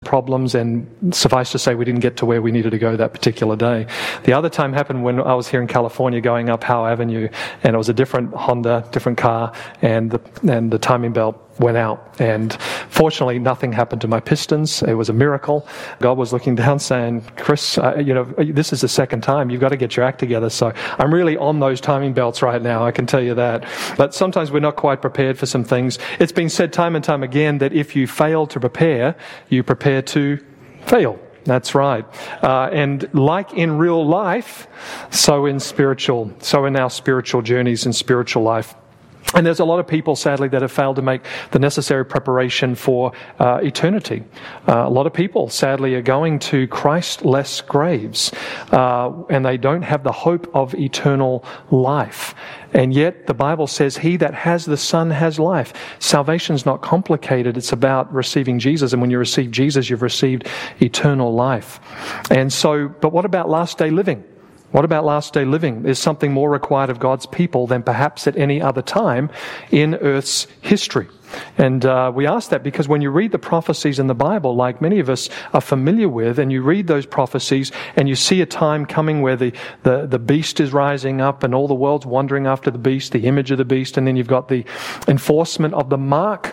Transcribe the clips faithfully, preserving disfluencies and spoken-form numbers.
problems, and suffice to say, we didn't get to where we needed to go that particular day. The other time happened when I was here in California going up Howe Avenue, and it was a different Honda, different car, and the, and the timing belt went out. And fortunately, nothing happened to my pistons. It was a miracle. God was looking down saying, Chris, uh, you know, this is the second time. You've got to get your act together. So I'm really on those timing belts right now, I can tell you that. But sometimes we're not quite prepared for some things. It's been said time and time again that if you fail to prepare, you prepare to fail. That's right. Uh, and like in real life, so in spiritual, so in our spiritual journeys and spiritual life. And there's a lot of people, sadly, that have failed to make the necessary preparation for uh, eternity. Uh, a lot of people, sadly, are going to Christ-less graves, uh, and they don't have the hope of eternal life. And yet, the Bible says, he that has the Son has life. Salvation's not complicated. It's about receiving Jesus. And when you receive Jesus, you've received eternal life. And so, but what about last day living? What about last day living? Is something more required of God's people than perhaps at any other time in Earth's history? And uh, we ask that because when you read the prophecies in the Bible, like many of us are familiar with, and you read those prophecies and you see a time coming where the, the, the beast is rising up and all the world's wandering after the beast, the image of the beast, and then you've got the enforcement of the mark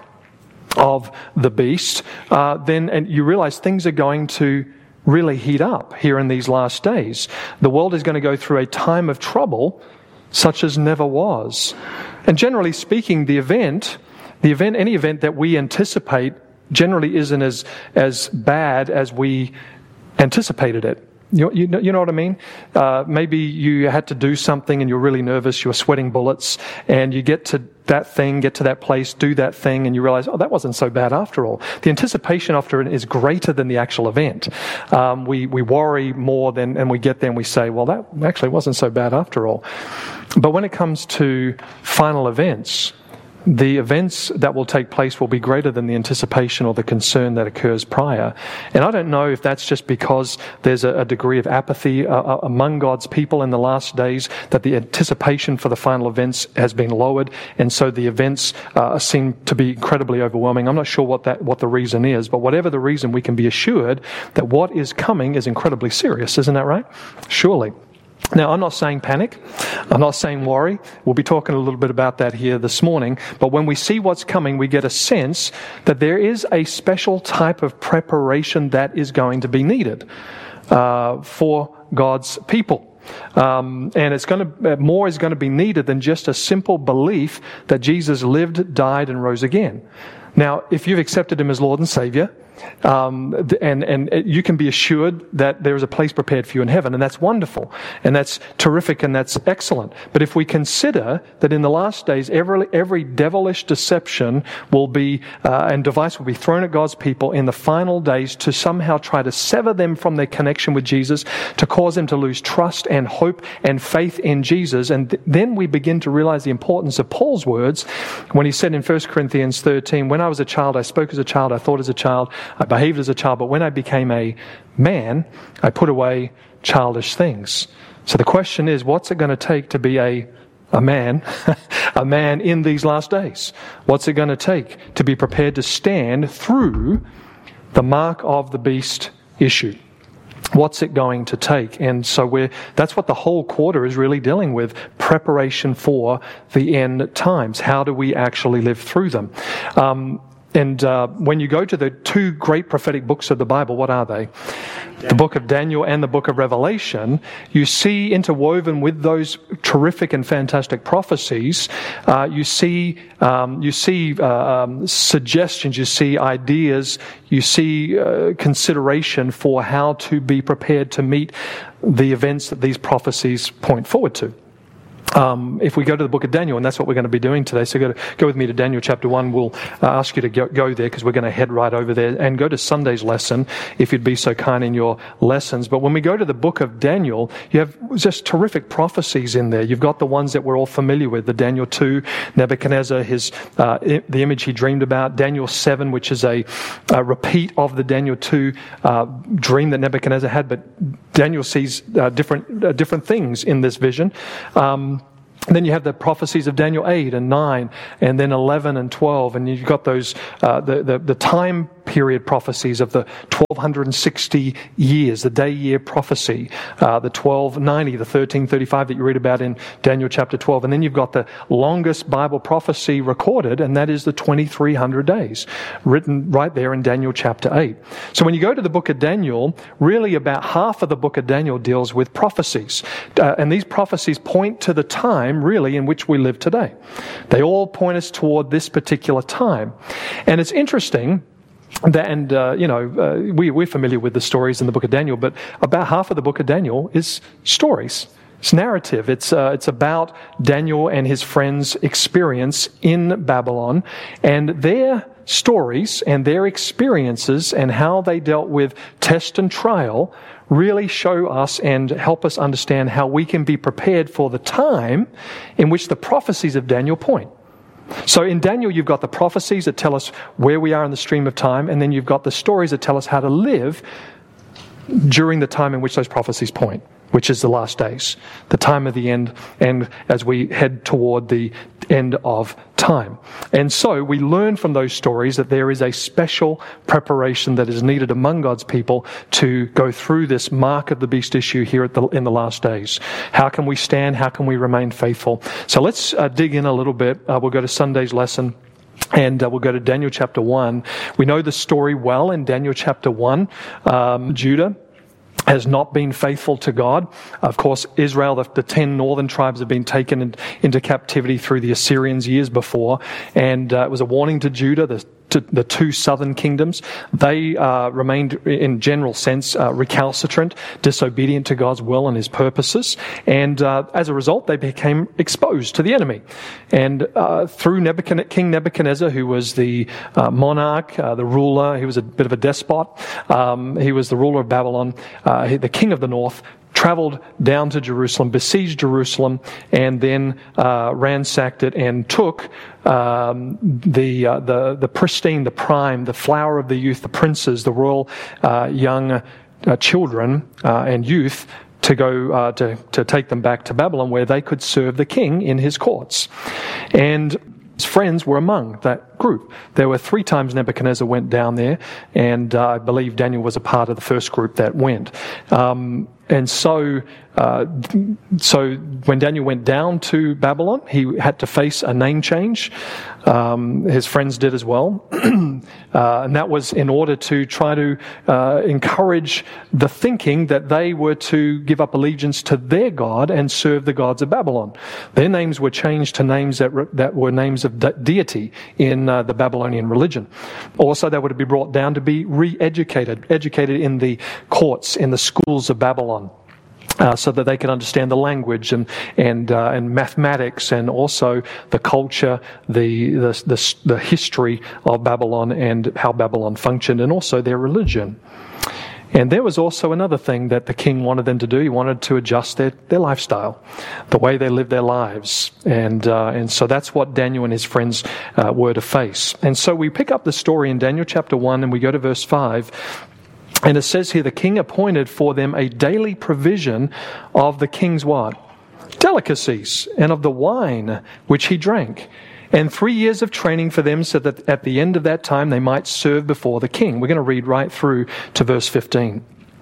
of the beast, uh, then and you realize things are going to really heat up here in these last days. The world is going to go through a time of trouble such as never was. And generally speaking, the event, the event, any event that we anticipate generally isn't as, as bad as we anticipated it. You, you, know, you know what I mean? Uh, maybe you had to do something and you're really nervous, you're sweating bullets, and you get to that thing, get to that place, do that thing, and you realize, oh, that wasn't so bad after all. The anticipation after it is greater than the actual event. Um, we, we worry more than, and we get there and we say, well, that actually wasn't so bad after all. But when it comes to final events, the events that will take place will be greater than the anticipation or the concern that occurs prior. And I don't know if that's just because there's a, a degree of apathy uh, among God's people in the last days, that the anticipation for the final events has been lowered, and so the events uh, seem to be incredibly overwhelming. I'm not sure what that what the reason is, but whatever the reason, we can be assured that what is coming is incredibly serious. Isn't that right? Surely. Now, I'm not saying panic. I'm not saying worry. We'll be talking a little bit about that here this morning. But when we see what's coming, we get a sense that there is a special type of preparation that is going to be needed uh, for God's people. Um, and it's going to more is going to be needed than just a simple belief that Jesus lived, died, and rose again. Now, if you've accepted him as Lord and Savior, um, and, and you can be assured that there is a place prepared for you in heaven, and that's wonderful, and that's terrific, and that's excellent. But if we consider that in the last days, every, every devilish deception will be, uh, and device will be thrown at God's people in the final days to somehow try to sever them from their connection with Jesus, to cause them to lose trust and hope and faith in Jesus, and th- then we begin to realize the importance of Paul's words when he said in First Corinthians thirteen, when I was a child, I spoke as a child, I thought as a child, I behaved as a child, but when I became a man, I put away childish things. So the question is, what's it going to take to be a a man, a man in these last days? What's it going to take to be prepared to stand through the mark of the beast issue? What's it going to take? And so we're, that's what the whole quarter is really dealing with, preparation for the end times. How do we actually live through them? Um, And uh, when you go to the two great prophetic books of the Bible, what are they? The book of Daniel and the book of Revelation. You see interwoven with those terrific and fantastic prophecies, uh, you see um, you see uh, um, suggestions, you see ideas, you see uh, consideration for how to be prepared to meet the events that these prophecies point forward to. Um, if we go to the book of Daniel, and that's what we're going to be doing today, so go, to, go with me to Daniel chapter one. We'll uh, ask you to go, go there because we're going to head right over there, and go to Sunday's lesson if you'd be so kind in your lessons. But when we go to the book of Daniel, you have just terrific prophecies in there. You've got the ones that we're all familiar with, the Daniel two, Nebuchadnezzar, his uh, I- the image he dreamed about, Daniel seven, which is a, a repeat of the Daniel two uh, dream that Nebuchadnezzar had, but Daniel sees uh, different uh, different things in this vision. Um, And then you have the prophecies of Daniel eight and nine, and then eleven and twelve, and you've got those uh, the, the the time period prophecies of the twelve sixty years, the day year prophecy, uh, the twelve ninety, the thirteen thirty-five that you read about in Daniel chapter twelve, and then you've got the longest Bible prophecy recorded, and that is the twenty-three hundred days, written right there in Daniel chapter eight. So when you go to the book of Daniel, really about half of the book of Daniel deals with prophecies, uh, and these prophecies point to the time really in which we live today. They all point us toward this particular time. And it's interesting that, and uh, you know, uh, we, we're familiar with the stories in the book of Daniel, but about half of the book of Daniel is stories. It's narrative. It's uh, it's about Daniel and his friends' experience in Babylon, and their stories and their experiences and how they dealt with test and trial really show us and help us understand how we can be prepared for the time in which the prophecies of Daniel point. So in Daniel, you've got the prophecies that tell us where we are in the stream of time, and then you've got the stories that tell us how to live during the time in which those prophecies point, which is the last days, the time of the end, and as we head toward the end of time. And so we learn from those stories that there is a special preparation that is needed among God's people to go through this mark of the beast issue here at the, in the last days. How can we stand? How can we remain faithful? So let's uh, dig in a little bit. Uh, we'll go to Sunday's lesson. And uh, we'll go to Daniel chapter one. We know the story well in Daniel chapter one. Um, Judah has not been faithful to God. Of course, Israel, the, the ten northern tribes have been taken in, into captivity through the Assyrians years before. And uh, it was a warning to Judah, the to the two southern kingdoms. They uh, remained, in general sense, uh, recalcitrant, disobedient to God's will and His purposes, and uh, as a result, they became exposed to the enemy. And uh, through Nebuchadnezzar, King Nebuchadnezzar, who was the uh, monarch, uh, the ruler, he was a bit of a despot. Um, he was the ruler of Babylon, uh, he, the king of the north. Traveled down to Jerusalem, besieged Jerusalem, and then uh, ransacked it and took um, the uh, the the pristine, the prime, the flower of the youth, the princes, the royal uh, young uh, children uh, and youth, to go uh, to to take them back to Babylon, where they could serve the king in his courts. And his friends were among that group. There were three times Nebuchadnezzar went down there, and uh, I believe Daniel was a part of the first group that went. Um, and so, uh, so when Daniel went down to Babylon, he had to face a name change. Um, his friends did as well, uh, and that was in order to try to uh, encourage the thinking that they were to give up allegiance to their God and serve the gods of Babylon. Their names were changed to names that re- that were names of de- deity in uh, the Babylonian religion. Also, they were to be brought down to be re-educated, educated in the courts, in the schools of Babylon. Uh, so that they can understand the language and and uh, and mathematics, and also the culture, the, the the the history of Babylon and how Babylon functioned, and also their religion. And there was also another thing that the king wanted them to do. He wanted to adjust their, their lifestyle, the way they lived their lives. And uh, and so that's what Daniel and his friends uh, were to face. And so we pick up the story in Daniel chapter one, and we go to verse five. And it says here, the king appointed for them a daily provision of the king's what? Delicacies, and of the wine which he drank. And three years of training for them, so that at the end of that time they might serve before the king. We're going to read right through to verse fifteen.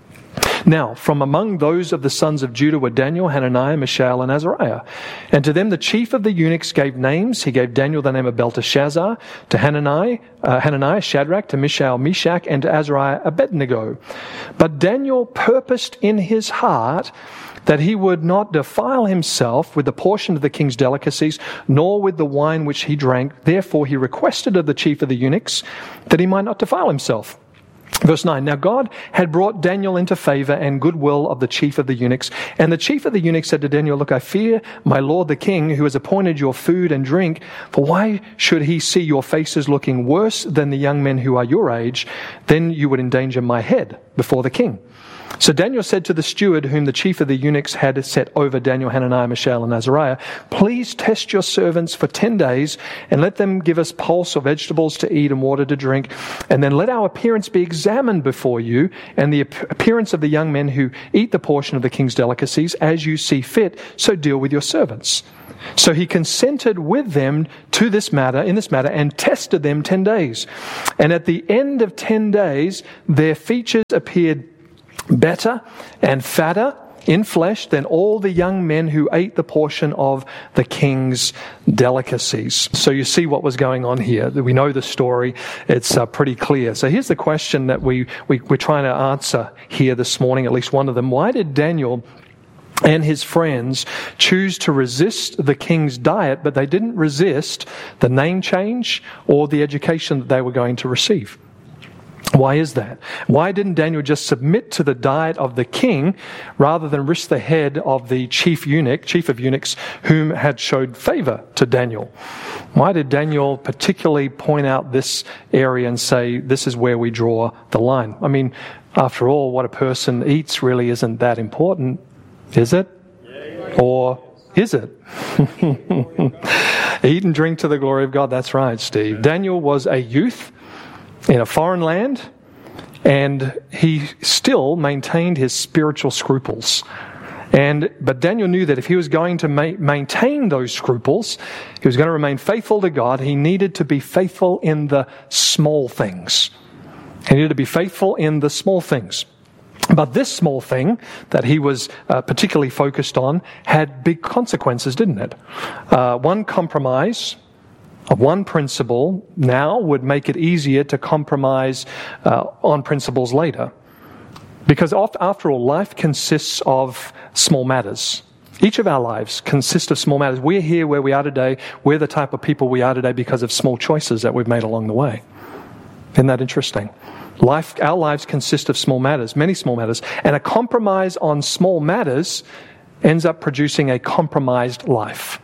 Now, from among those of the sons of Judah were Daniel, Hananiah, Mishael, and Azariah. And to them the chief of the eunuchs gave names. He gave Daniel the name of Belteshazzar, to Hananiah, uh, Hananiah Shadrach, to Mishael, Meshach, and to Azariah, Abednego. But Daniel purposed in his heart that he would not defile himself with the portion of the king's delicacies, nor with the wine which he drank. Therefore he requested of the chief of the eunuchs that he might not defile himself. Verse nine, now God had brought Daniel into favor and goodwill of the chief of the eunuchs. And the chief of the eunuchs said to Daniel, look, I fear my lord the king, who has appointed your food and drink. For why should he see your faces looking worse than the young men who are your age? Then you would endanger my head before the king. So Daniel said to the steward, whom the chief of the eunuchs had set over Daniel, Hananiah, Mishael, and Azariah, please test your servants for ten days, and let them give us pulse or vegetables to eat and water to drink. And then let our appearance be examined before you, and the appearance of the young men who eat the portion of the king's delicacies, as you see fit, so deal with your servants. So he consented with them to this matter, in this matter, and tested them ten days. And at the end of ten days, their features appeared better and fatter in flesh than all the young men who ate the portion of the king's delicacies. So you see what was going on here. We know the story. It's uh, pretty clear. So here's the question that we, we, we're trying to answer here this morning, at least one of them. Why did Daniel and his friends choose to resist the king's diet, but they didn't resist the name change or the education that they were going to receive? Why is that? Why didn't Daniel just submit to the diet of the king rather than risk the head of the chief eunuch, chief of eunuchs, whom had showed favor to Daniel? Why did Daniel particularly point out this area and say, this is where we draw the line? I mean, after all, what a person eats really isn't that important, is it? Or is it? Eat and drink to the glory of God. That's right, Steve. Daniel was a youth in a foreign land, and he still maintained his spiritual scruples. And but Daniel knew that if he was going to ma- maintain those scruples, he was going to remain faithful to God, he needed to be faithful in the small things. He needed to be faithful in the small things. But this small thing that he was uh, particularly focused on had big consequences, didn't it? Uh, one compromise of one principle now would make it easier to compromise uh, on principles later. Because after all, life consists of small matters. Each of our lives consists of small matters. We're here where we are today. We're the type of people we are today because of small choices that we've made along the way. Isn't that interesting? Life, our lives consist of small matters, many small matters. And a compromise on small matters ends up producing a compromised life.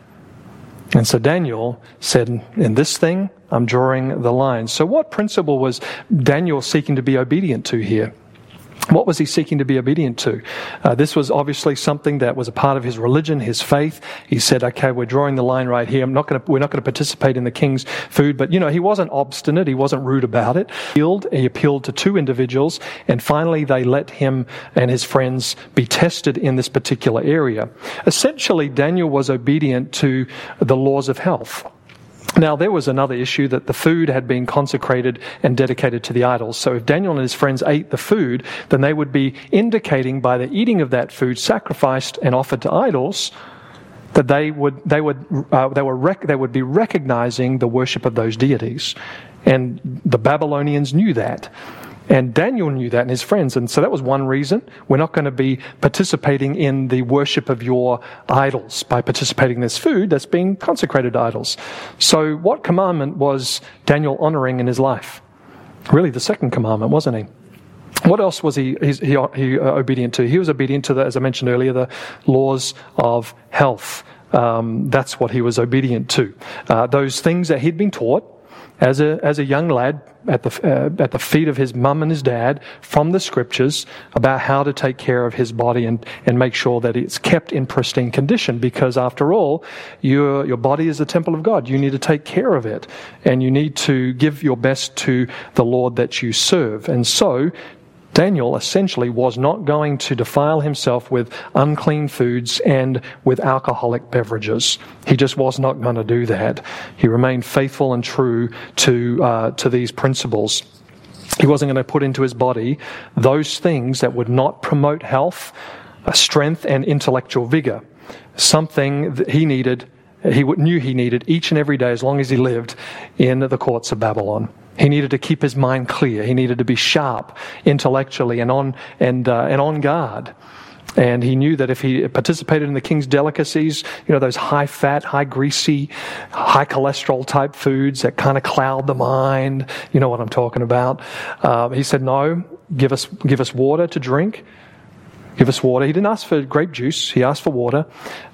And so Daniel said, in this thing, I'm drawing the line. So what principle was Daniel seeking to be obedient to here? What was he seeking to be obedient to? Uh, this was obviously something that was a part of his religion, his faith. He said, okay, we're drawing the line right here. I'm not going to, we're not going to participate in the king's food. But, you know, he wasn't obstinate. He wasn't rude about it. He appealed, he appealed to two individuals, and finally they let him and his friends be tested in this particular area. Essentially, Daniel was obedient to the laws of health. Now, there was another issue that the food had been consecrated and dedicated to the idols. So if Daniel and his friends ate the food, then they would be indicating by the eating of that food sacrificed and offered to idols that they would they would uh, they were rec- they would be recognizing the worship of those deities. And the Babylonians knew that. And Daniel knew that and his friends. And so that was one reason. We're not going to be participating in the worship of your idols by participating in this food that's being consecrated to idols. So what commandment was Daniel honoring in his life? Really the second commandment, wasn't he? What else was he, he, he, he uh, obedient to? He was obedient to, the, as I mentioned earlier, the laws of health. Um, that's what he was obedient to. Uh, those things that he'd been taught as a as a young lad at the uh, at the feet of his mum and his dad from the scriptures about how to take care of his body and, and make sure that it's kept in pristine condition. Because after all, your your body is the temple of God. You need to take care of it, and you need to give your best to the Lord that you serve. And so Daniel essentially was not going to defile himself with unclean foods and with alcoholic beverages. He just was not going to do that. He remained faithful and true to uh, to these principles. He wasn't going to put into his body those things that would not promote health, uh, strength, and intellectual vigor. Something that he needed, he knew he needed each and every day as long as he lived in the courts of Babylon. He needed to keep his mind clear. He needed to be sharp intellectually and on and uh, and on guard. And he knew that if he participated in the king's delicacies, you know, those high-fat, high-greasy, high-cholesterol type foods that kind of cloud the mind, you know what I'm talking about. Uh, he said, no, give us give us water to drink. Give us water. He didn't ask for grape juice. He asked for water.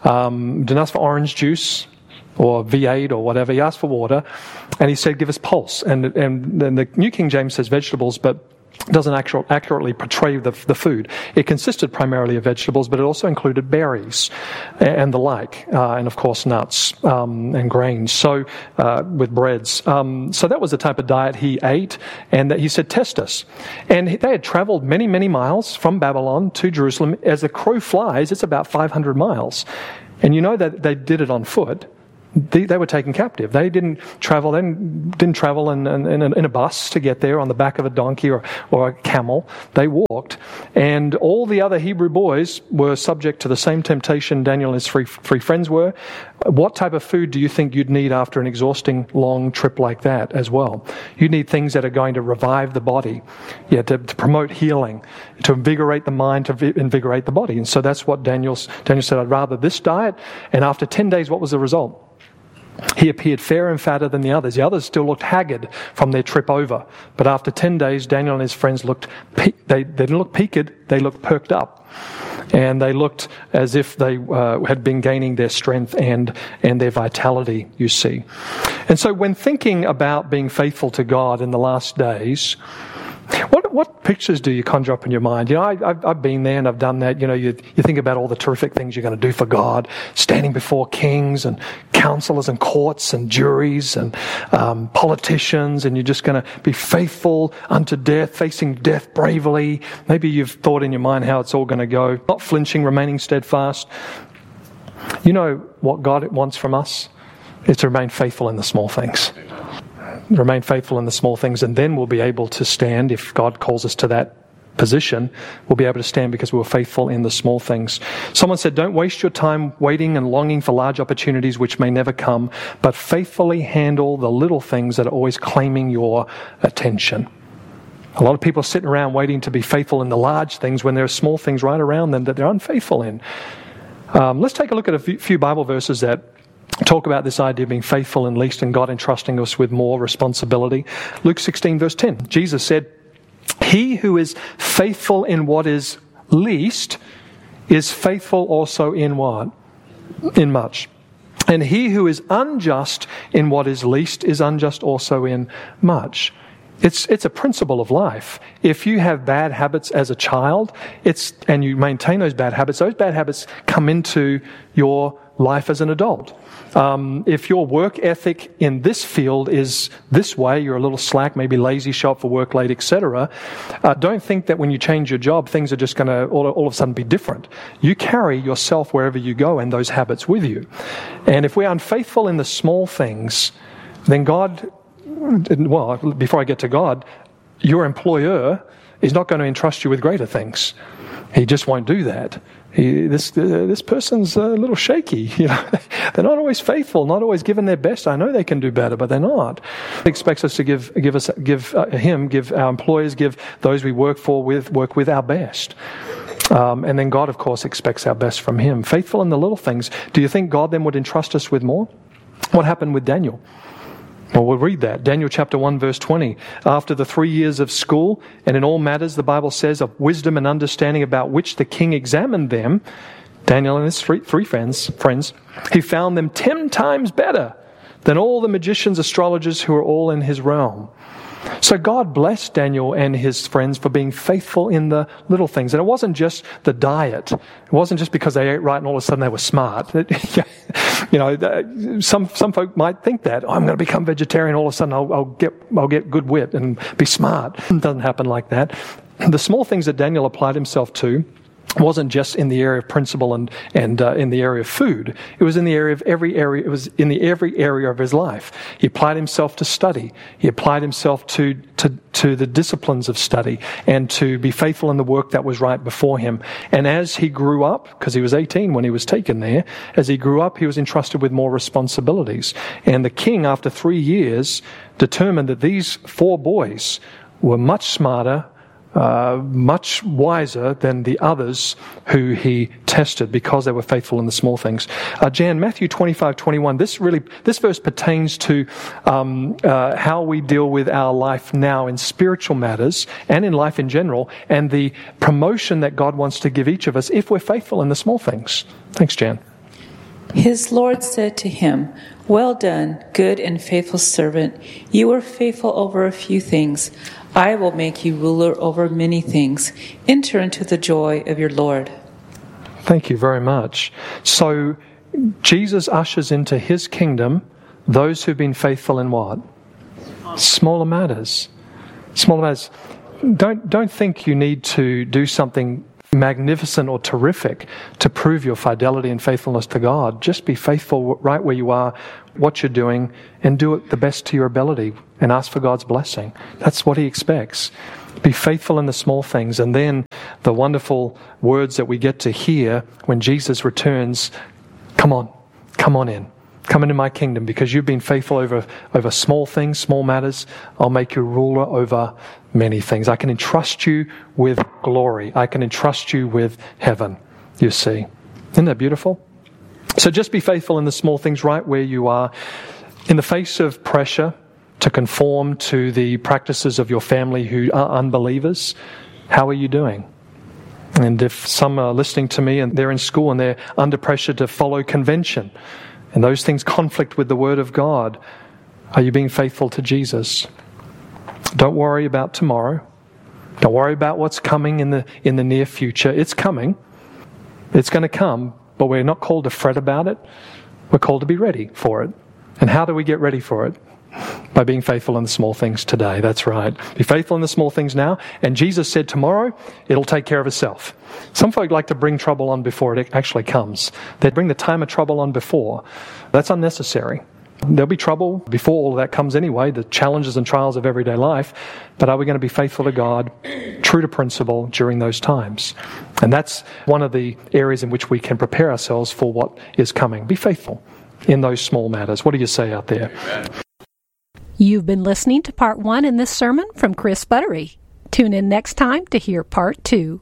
Um, didn't ask for orange juice or V eight or whatever. He asked for water, and he said, give us pulse. And and then the New King James says vegetables, but doesn't actual, accurately portray the, the food. It consisted primarily of vegetables, but it also included berries and the like, uh, and of course nuts um, and grains. So uh, with breads. Um, so that was the type of diet he ate, and that he said, test us. And they had traveled many, many miles from Babylon to Jerusalem. As the crow flies, it's about five hundred miles. And you know that they did it on foot. They, they were taken captive. They didn't travel. They didn't, didn't travel in, in, in, a, in a bus to get there on the back of a donkey or, or a camel. They walked, and all the other Hebrew boys were subject to the same temptation Daniel and his three, three friends were. What type of food do you think you'd need after an exhausting long trip like that as well? You need things that are going to revive the body, yeah, to, to promote healing, to invigorate the mind, to vi- invigorate the body. And so that's what Daniel's, Daniel said, I'd rather this diet. And after ten days, what was the result? He appeared fairer and fatter than the others. The others still looked haggard from their trip over. But after ten days, Daniel and his friends looked, pe- they, they didn't look peaked, they looked perked up. And they looked as if they uh, had been gaining their strength and, and their vitality, you see. And so when thinking about being faithful to God in the last days, What what pictures do you conjure up in your mind? You know, I, I've, I've been there and I've done that. You know, you you think about all the terrific things you're going to do for God, standing before kings and counselors and courts and juries and um, politicians, and you're just going to be faithful unto death, facing death bravely. Maybe you've thought in your mind how it's all going to go, not flinching, remaining steadfast. You know what God wants from us? Is to remain faithful in the small things. Remain faithful in the small things, and then we'll be able to stand. If God calls us to that position, we'll be able to stand because we were faithful in the small things. Someone said, don't waste your time waiting and longing for large opportunities which may never come, but faithfully handle the little things that are always claiming your attention. A lot of people are sitting around waiting to be faithful in the large things when there are small things right around them that they're unfaithful in. Um, let's take a look at a few Bible verses that talk about this idea of being faithful in least and God entrusting us with more responsibility. Luke sixteen verse ten, Jesus said, he who is faithful in what is least is faithful also in what? In much. And he who is unjust in what is least is unjust also in much. It's it's a principle of life. If you have bad habits as a child, it's and you maintain those bad habits, those bad habits come into your life as an adult. Um, if your work ethic in this field is this way, you're a little slack, maybe lazy, show up for work late, et cetera, uh, don't think that when you change your job, things are just going to all, all of a sudden be different. You carry yourself wherever you go and those habits with you. And if we're unfaithful in the small things, then God, well, before I get to God, your employer is not going to entrust you with greater things. He just won't do that. He, this uh, this person's a little shaky. You know, they're not always faithful, not always giving their best. I know they can do better, but they're not. He expects us to give give us give uh, him, give our employers, give those we work for with work with our best. Um, and then God, of course, expects our best from him. Faithful in the little things. Do you think God then would entrust us with more? What happened with Daniel? Well, we'll read that. Daniel chapter one, verse twenty. After the three years of school, and in all matters, the Bible says, of wisdom and understanding about which the king examined them, Daniel and his three, three friends, friends, he found them ten times better than all the magicians, astrologers who are all in his realm. So God blessed Daniel and his friends for being faithful in the little things. And it wasn't just the diet. It wasn't just because they ate right and all of a sudden they were smart. You know, some some folk might think that, oh, I'm going to become vegetarian, all of a sudden I'll, I'll get I'll get good wit and be smart. It doesn't happen like that. The small things that Daniel applied himself to wasn't just in the area of principle and and uh, in the area of food. It was in the area of every area. It was in the every area of his life. He applied himself to study. He applied himself to to to the disciplines of study and to be faithful in the work that was right before him. And as he grew up, because he was eighteen when he was taken there, as he grew up, he was entrusted with more responsibilities. And the king, after three years, determined that these four boys were much smarter, Uh, much wiser than the others who he tested because they were faithful in the small things. Uh, Jan, Matthew twenty-five twenty-one, this really, this verse pertains to um, uh, how we deal with our life now in spiritual matters and in life in general, and the promotion that God wants to give each of us if we're faithful in the small things. Thanks, Jan. His Lord said to him, well done, good and faithful servant. You were faithful over a few things. I will make you ruler over many things. Enter into the joy of your Lord. Thank you very much. So Jesus ushers into his kingdom those who've been faithful in what? Smaller matters. Smaller matters. Don't don't think you need to do something magnificent or terrific to prove your fidelity and faithfulness to God. Just be faithful right where you are, what you're doing, and do it the best to your ability and ask for God's blessing. That's what He expects. Be faithful in the small things. And then the wonderful words that we get to hear when Jesus returns, come on, come on in. Come into my kingdom because you've been faithful over, over small things, small matters. I'll make you ruler over many things. I can entrust you with glory. I can entrust you with heaven, you see. Isn't that beautiful? So just be faithful in the small things right where you are. In the face of pressure to conform to the practices of your family who are unbelievers, how are you doing? And if some are listening to me and they're in school and they're under pressure to follow convention, and those things conflict with the Word of God, are you being faithful to Jesus? Don't worry about tomorrow. Don't worry about what's coming in the in the near future. It's coming. It's going to come, but we're not called to fret about it. We're called to be ready for it. And how do we get ready for it? By being faithful in the small things today. That's right. Be faithful in the small things now. And Jesus said tomorrow, it'll take care of itself. Some folk like to bring trouble on before it actually comes. They bring the time of trouble on before. That's unnecessary. There'll be trouble before all of that comes anyway, the challenges and trials of everyday life. But are we going to be faithful to God, true to principle during those times? And that's one of the areas in which we can prepare ourselves for what is coming. Be faithful in those small matters. What do you say out there? Amen. You've been listening to part one in this sermon from Chris Buttery. Tune in next time to hear part two.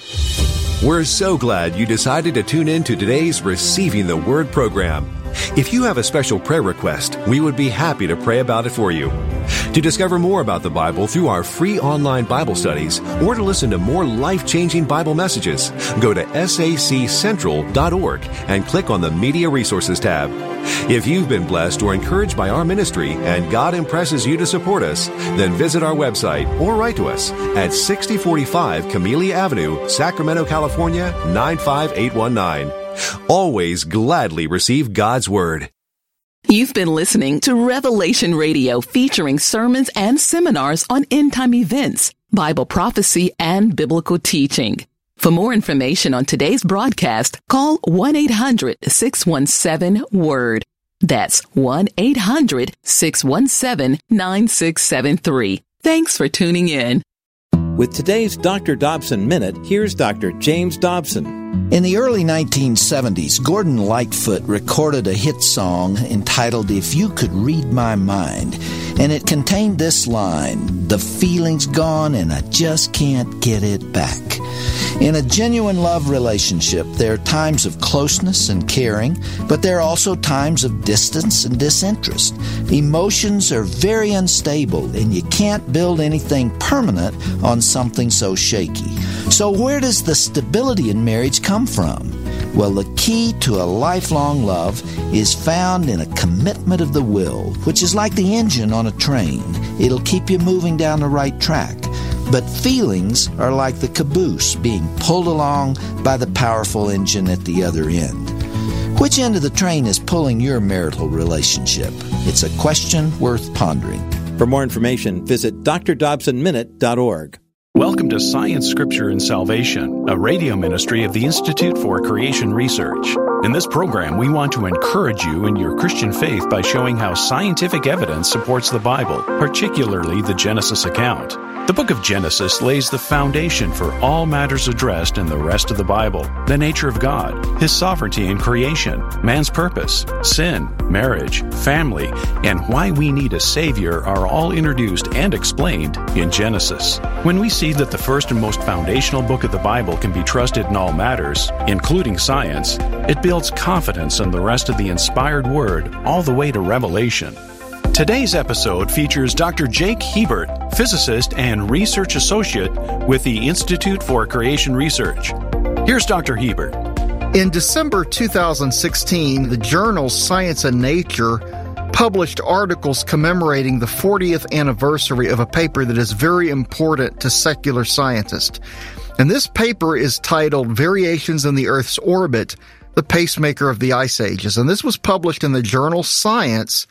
We're so glad you decided to tune in to today's Receiving the Word program. If you have a special prayer request, we would be happy to pray about it for you. To discover more about the Bible through our free online Bible studies or to listen to more life-changing Bible messages, go to S A C central dot org and click on the Media Resources tab. If you've been blessed or encouraged by our ministry and God impresses you to support us, then visit our website or write to us at sixty forty-five Camellia Avenue, Sacramento, California, nine five eight one nine. Always gladly receive God's Word. You've been listening to Revelation Radio, featuring sermons and seminars on end-time events, Bible prophecy, and biblical teaching. For more information on today's broadcast, call one eight hundred six one seven word. That's one eight hundred six one seven nine six seven three. Thanks for tuning in. With today's Doctor Dobson Minute, here's Doctor James Dobson. In the early nineteen seventies, Gordon Lightfoot recorded a hit song entitled If You Could Read My Mind, and it contained this line, "The feeling's gone and I just can't get it back." In a genuine love relationship, there are times of closeness and caring, but there are also times of distance and disinterest. Emotions are very unstable, and you can't build anything permanent on something so shaky. So where does the stability in marriage come from? Well, the key to a lifelong love is found in a commitment of the will, which is like the engine on a train. It'll keep you moving down the right track. But feelings are like the caboose being pulled along by the powerful engine at the other end. Which end of the train is pulling your marital relationship? It's a question worth pondering. For more information, visit D R Dobson Minute dot org. Welcome to Science, Scripture, and Salvation, a radio ministry of the Institute for Creation Research. In this program, we want to encourage you in your Christian faith by showing how scientific evidence supports the Bible, particularly the Genesis account. The book of Genesis lays the foundation for all matters addressed in the rest of the Bible: the nature of God, His sovereignty in creation, man's purpose, sin, marriage, family, and why we need a Savior are all introduced and explained in Genesis. When we see that the first and most foundational book of the Bible can be trusted in all matters, including science, it builds confidence in the rest of the inspired Word all the way to Revelation. Today's episode features Doctor Jake Hebert, physicist and research associate with the Institute for Creation Research. Here's Doctor Hebert. In December two thousand sixteen, the journal Science and Nature published articles commemorating the fortieth anniversary of a paper that is very important to secular scientists. And this paper is titled Variations in the Earth's Orbit, the Pacemaker of the Ice Ages. And this was published in the journal Science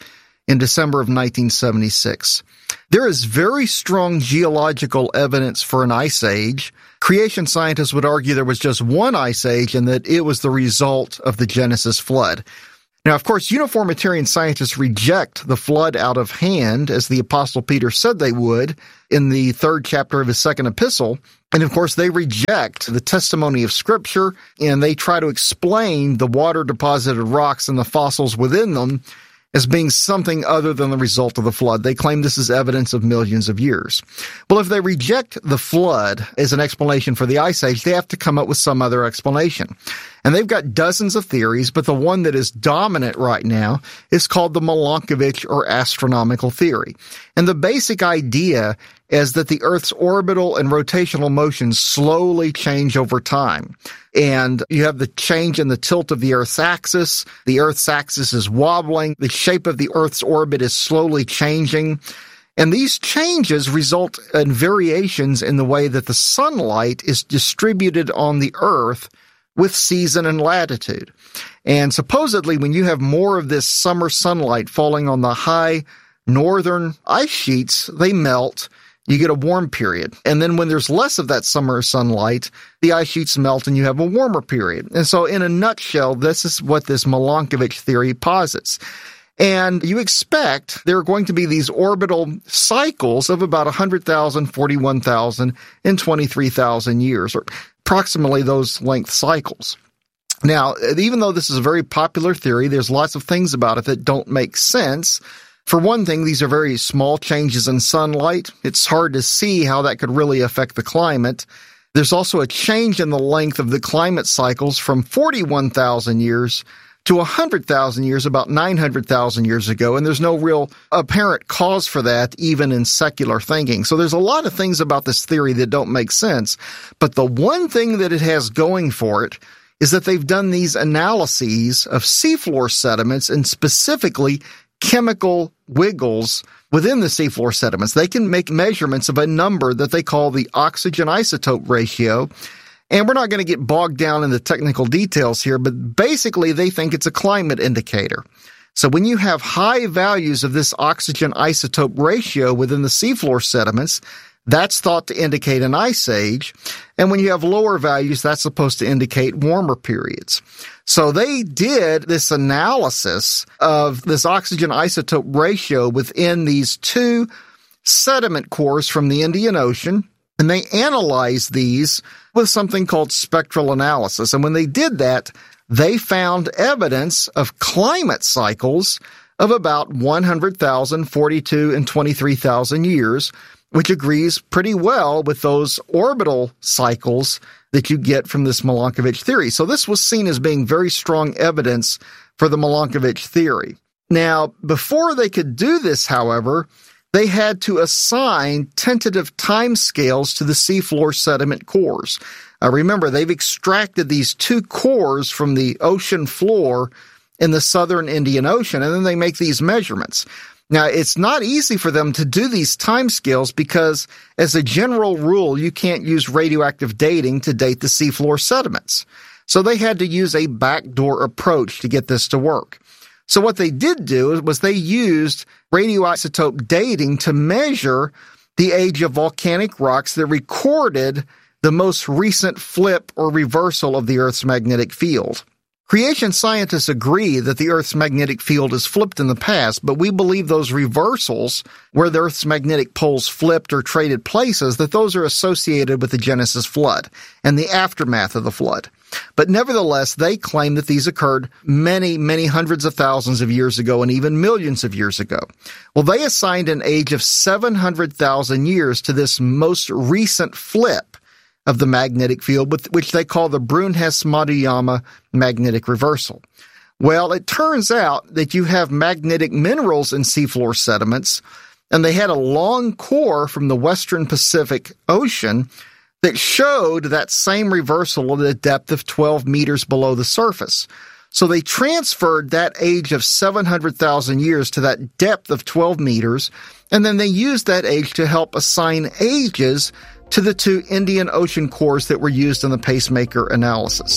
in December of nineteen seventy-six. There is very strong geological evidence for an ice age. Creation scientists would argue there was just one ice age and that it was the result of the Genesis flood. Now, of course, uniformitarian scientists reject the flood out of hand, as the Apostle Peter said they would in the third chapter of his second epistle. And, of course, they reject the testimony of Scripture, and they try to explain the water-deposited rocks and the fossils within them as being something other than the result of the flood. They claim this is evidence of millions of years. Well, if they reject the flood as an explanation for the Ice Age, they have to come up with some other explanation. And they've got dozens of theories, but the one that is dominant right now is called the Milankovitch or astronomical theory. And the basic idea is that the Earth's orbital and rotational motions slowly change over time. And you have the change in the tilt of the Earth's axis. The Earth's axis is wobbling. The shape of the Earth's orbit is slowly changing. And these changes result in variations in the way that the sunlight is distributed on the Earth with season and latitude. And supposedly, when you have more of this summer sunlight falling on the high northern ice sheets, they melt. You get a warm period. And then when there's less of that summer sunlight, the ice sheets melt and you have a warmer period. And so in a nutshell, this is what this Milankovitch theory posits. And you expect there are going to be these orbital cycles of about one hundred thousand, forty-one thousand, and twenty-three thousand years, or approximately those length cycles. Now, even though this is a very popular theory, there's lots of things about it that don't make sense. For one thing, these are very small changes in sunlight. It's hard to see how that could really affect the climate. There's also a change in the length of the climate cycles from forty-one thousand years to one hundred thousand years, about nine hundred thousand years ago, and there's no real apparent cause for that, even in secular thinking. So there's a lot of things about this theory that don't make sense, but the one thing that it has going for it is that they've done these analyses of seafloor sediments and specifically chemical wiggles within the seafloor sediments. They can make measurements of a number that they call the oxygen isotope ratio. And we're not going to get bogged down in the technical details here, but basically they think it's a climate indicator. So when you have high values of this oxygen isotope ratio within the seafloor sediments, that's thought to indicate an ice age. And when you have lower values, that's supposed to indicate warmer periods. So they did this analysis of this oxygen isotope ratio within these two sediment cores from the Indian Ocean, and they analyzed these with something called spectral analysis. And when they did that, they found evidence of climate cycles of about one hundred thousand, forty-two, and twenty-three thousand years, which agrees pretty well with those orbital cycles that you get from this Milankovitch theory. So this was seen as being very strong evidence for the Milankovitch theory. Now, before they could do this, however, they had to assign tentative timescales to the seafloor sediment cores. Uh, remember, they've extracted these two cores from the ocean floor in the southern Indian Ocean, and then they make these measurements. Now, it's not easy for them to do these timescales because, as a general rule, you can't use radioactive dating to date the seafloor sediments. So they had to use a backdoor approach to get this to work. So what they did do was they used radioisotope dating to measure the age of volcanic rocks that recorded the most recent flip or reversal of the Earth's magnetic field. Creation scientists agree that the Earth's magnetic field has flipped in the past, but we believe those reversals, where the Earth's magnetic poles flipped or traded places, that those are associated with the Genesis flood and the aftermath of the flood. But nevertheless, they claim that these occurred many, many hundreds of thousands of years ago and even millions of years ago. Well, they assigned an age of seven hundred thousand years to this most recent flip of the magnetic field, which they call the Brun-Hess-Maduyama magnetic reversal. Well, it turns out that you have magnetic minerals in seafloor sediments, and they had a long core from the western Pacific Ocean that showed that same reversal at a depth of twelve meters below the surface. So they transferred that age of seven hundred thousand years to that depth of twelve meters, and then they used that age to help assign ages to the two Indian Ocean cores that were used in the pacemaker analysis.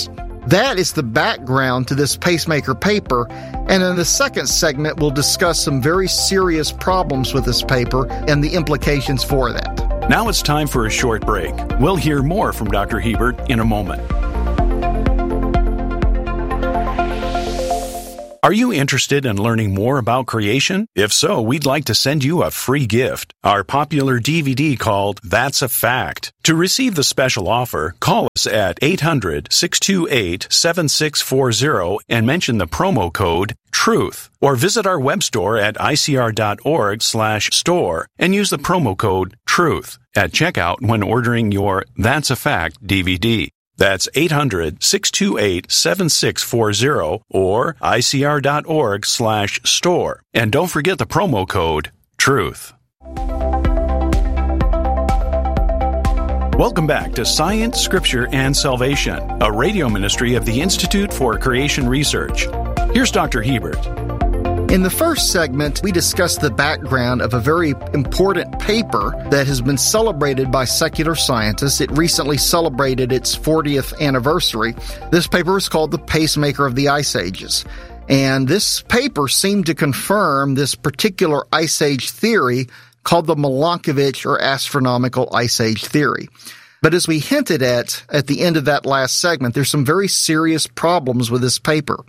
That is the background to this pacemaker paper, and in the second segment, we'll discuss some very serious problems with this paper and the implications for that. Now it's time for a short break. We'll hear more from Doctor Hebert in a moment. Are you interested in learning more about creation? If so, we'd like to send you a free gift, our popular D V D called That's a Fact. To receive the special offer, call us at eight hundred, six two eight, seven six four zero and mention the promo code TRUTH, or visit our web store at icr.org slash store and use the promo code TRUTH at checkout when ordering your That's a Fact D V D. That's eight hundred, six two eight, seven six four zero or icr.org slash store. And don't forget the promo code TRUTH. Welcome back to Science, Scripture, and Salvation, a radio ministry of the Institute for Creation Research. Here's Doctor Hebert. In the first segment, we discussed the background of a very important paper that has been celebrated by secular scientists. It recently celebrated its fortieth anniversary. This paper is called The Pacemaker of the Ice Ages. And this paper seemed to confirm this particular Ice Age theory called the Milankovitch or astronomical Ice Age theory. But as we hinted at at the end of that last segment, there's some very serious problems with this paper.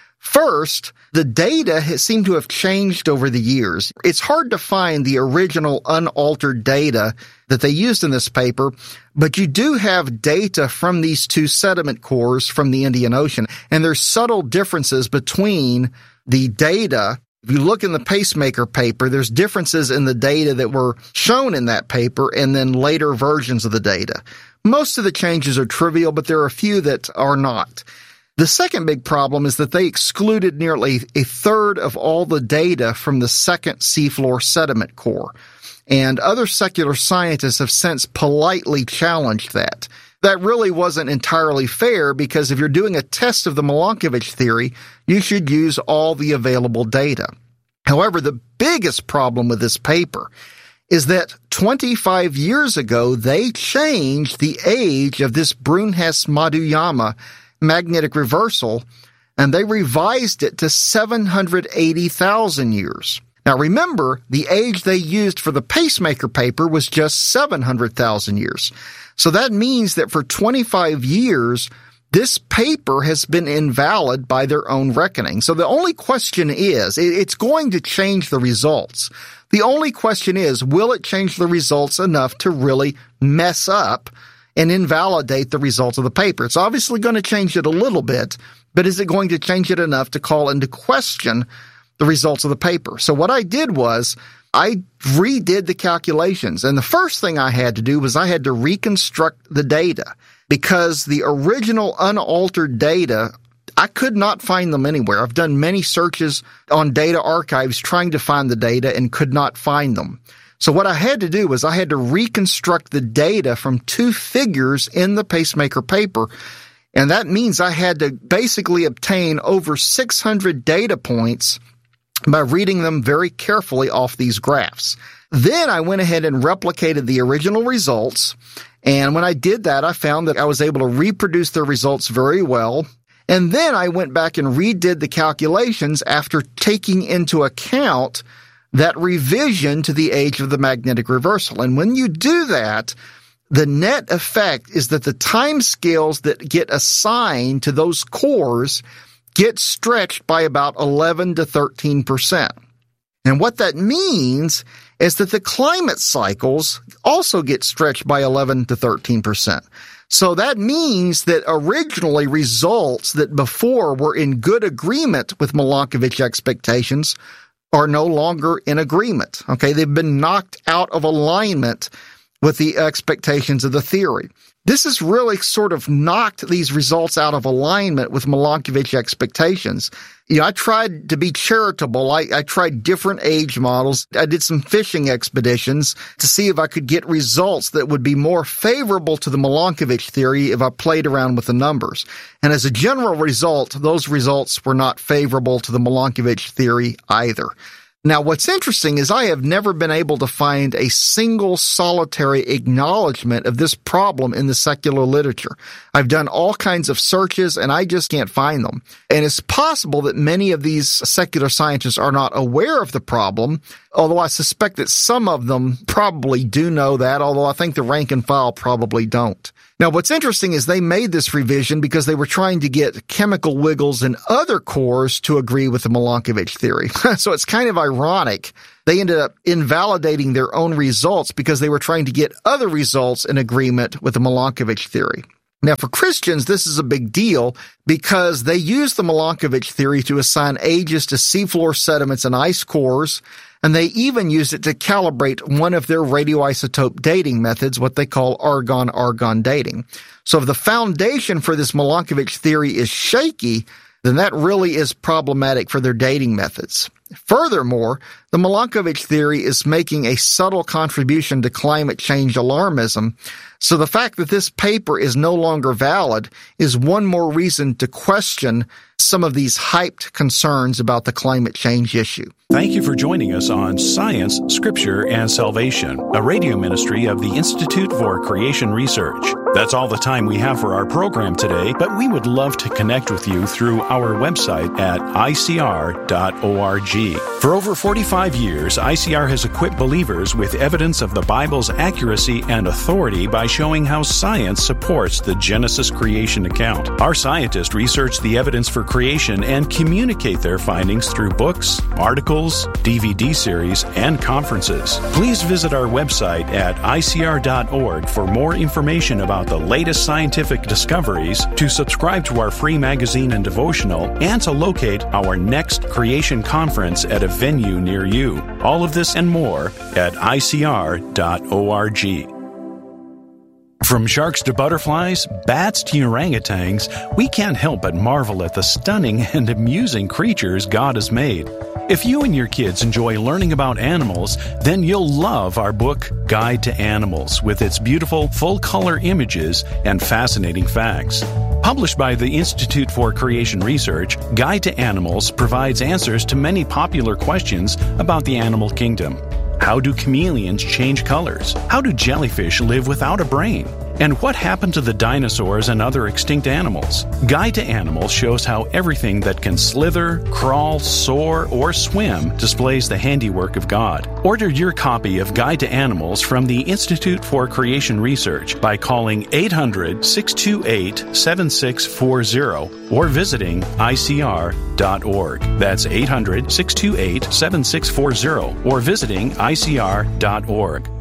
First, the data has seemed to have changed over the years. It's hard to find the original unaltered data that they used in this paper, but you do have data from these two sediment cores from the Indian Ocean, and there's subtle differences between the data. If you look in the pacemaker paper, there's differences in the data that were shown in that paper and then later versions of the data. Most of the changes are trivial, but there are a few that are not. The second big problem is that they excluded nearly a third of all the data from the second seafloor sediment core, and other secular scientists have since politely challenged that. That really wasn't entirely fair, because if you're doing a test of the Milankovitch theory, you should use all the available data. However, the biggest problem with this paper is that twenty-five years ago, they changed the age of this Brunhes-Maduyama magnetic reversal, and they revised it to seven hundred eighty thousand years. Now remember, the age they used for the pacemaker paper was just seven hundred thousand years. So that means that for twenty-five years, this paper has been invalid by their own reckoning. So the only question is, it's going to change the results. The only question is, will it change the results enough to really mess up and invalidate the results of the paper? It's obviously going to change it a little bit, but is it going to change it enough to call into question the results of the paper? So what I did was I redid the calculations, and the first thing I had to do was I had to reconstruct the data, because the original unaltered data, I could not find them anywhere. I've done many searches on data archives trying to find the data and could not find them. So what I had to do was I had to reconstruct the data from two figures in the pacemaker paper, and that means I had to basically obtain over six hundred data points by reading them very carefully off these graphs. Then I went ahead and replicated the original results, and when I did that, I found that I was able to reproduce the results very well. And then I went back and redid the calculations after taking into account that revision to the age of the magnetic reversal. And when you do that, the net effect is that the time scales that get assigned to those cores get stretched by about eleven to thirteen percent. And what that means is that the climate cycles also get stretched by eleven to thirteen percent. So that means that originally results that before were in good agreement with Milankovitch expectations are no longer in agreement. Okay, they've been knocked out of alignment with the expectations of the theory. This has really sort of knocked these results out of alignment with Milankovitch expectations. You know, I tried to be charitable. I, I tried different age models. I did some fishing expeditions to see if I could get results that would be more favorable to the Milankovitch theory if I played around with the numbers. And as a general result, those results were not favorable to the Milankovitch theory either. Now, what's interesting is I have never been able to find a single solitary acknowledgement of this problem in the secular literature. I've done all kinds of searches, and I just can't find them. And it's possible that many of these secular scientists are not aware of the problem, although I suspect that some of them probably do know that, although I think the rank and file probably don't. Now, what's interesting is they made this revision because they were trying to get chemical wiggles in other cores to agree with the Milankovitch theory. So it's kind of ironic. They ended up invalidating their own results because they were trying to get other results in agreement with the Milankovitch theory. Now, for Christians, this is a big deal because they use the Milankovitch theory to assign ages to seafloor sediments and ice cores, and they even use it to calibrate one of their radioisotope dating methods, what they call argon-argon dating. So if the foundation for this Milankovitch theory is shaky, then that really is problematic for their dating methods. Furthermore, the Milankovitch theory is making a subtle contribution to climate change alarmism, so the fact that this paper is no longer valid is one more reason to question some of these hyped concerns about the climate change issue. Thank you for joining us on Science, Scripture, and Salvation, a radio ministry of the Institute for Creation Research. That's all the time we have for our program today, but we would love to connect with you through our website at I C R dot org. For over forty-five years, I C R has equipped believers with evidence of the Bible's accuracy and authority by showing how science supports the Genesis creation account. Our scientists research the evidence for creation and communicate their findings through books, articles, D V D series, and conferences. Please visit our website at I C R dot org for more information about the latest scientific discoveries, to subscribe to our free magazine and devotional, and to locate our next creation conference at a venue near you. All of this and more at I C R dot org. From sharks to butterflies, bats to orangutans, we can't help but marvel at the stunning and amusing creatures God has made. If you and your kids enjoy learning about animals, then you'll love our book, Guide to Animals, with its beautiful, full-color images and fascinating facts. Published by the Institute for Creation Research, Guide to Animals provides answers to many popular questions about the animal kingdom. How do chameleons change colors? How do jellyfish live without a brain? And what happened to the dinosaurs and other extinct animals? Guide to Animals shows how everything that can slither, crawl, soar, or swim displays the handiwork of God. Order your copy of Guide to Animals from the Institute for Creation Research by calling eight hundred, six two eight, seven six four zero or visiting I C R dot org. That's eight hundred, six two eight, seven six four zero or visiting I C R dot org.